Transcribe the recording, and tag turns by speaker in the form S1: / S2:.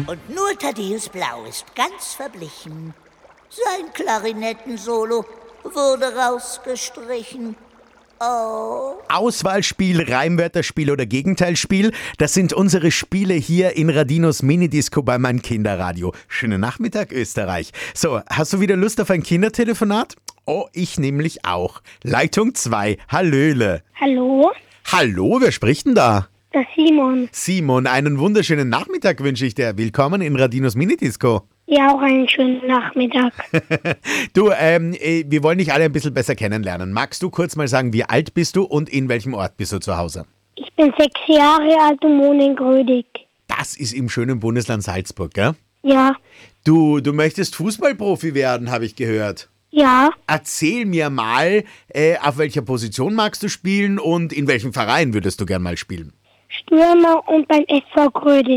S1: Und nur Thaddeus Blau ist ganz verblichen. Sein Klarinettensolo wurde rausgestrichen. Oh.
S2: Auswahlspiel, Reimwörterspiel oder Gegenteilspiel, das sind unsere Spiele hier in Radinos Minidisco bei meinem Kinderradio. Schönen Nachmittag, Österreich. So, hast du wieder Lust auf ein Kindertelefonat? Oh, ich nämlich auch. Leitung 2, Hallöle.
S3: Hallo,
S2: Hallo, wer spricht denn da?
S3: der Simon.
S2: Simon, einen wunderschönen Nachmittag wünsche ich dir. Willkommen in Radinos Minidisco.
S3: Ja, auch einen schönen Nachmittag.
S2: Du, wir wollen dich alle ein bisschen besser kennenlernen. Magst du kurz mal sagen, wie alt bist du und in welchem Ort bist du zu Hause?
S3: Ich bin 6 Jahre alt und wohne in Grödig.
S2: Das ist im schönen Bundesland Salzburg, gell?
S3: Ja,
S2: Du möchtest Fußballprofi werden, habe ich gehört.
S3: ja.
S2: Erzähl mir mal, auf welcher Position magst du spielen und in welchem Verein würdest du gern mal spielen?
S3: Stürmer und beim SV Grödig.